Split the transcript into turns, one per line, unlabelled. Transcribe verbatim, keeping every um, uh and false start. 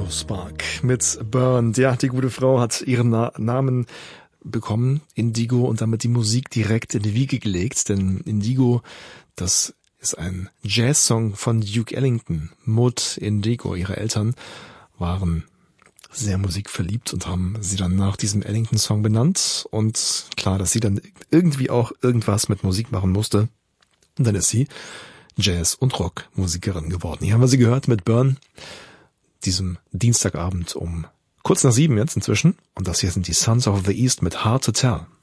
Indigo Spark mit Burned. Ja, die gute Frau hat ihren Na- Namen bekommen, Indigo, und damit die Musik direkt in die Wiege gelegt, denn Indigo, das ist ein Jazzsong von Duke Ellington. Maud Indigo, ihre Eltern, waren sehr musikverliebt und haben sie dann nach diesem Ellington-Song benannt. Und klar, dass sie dann irgendwie auch irgendwas mit Musik machen musste. Und dann ist sie Jazz- und Rockmusikerin geworden. Hier haben wir sie gehört mit Burn, diesem Dienstagabend um kurz nach sieben jetzt inzwischen. Und das hier sind die Sons of the East mit Hard to Tell.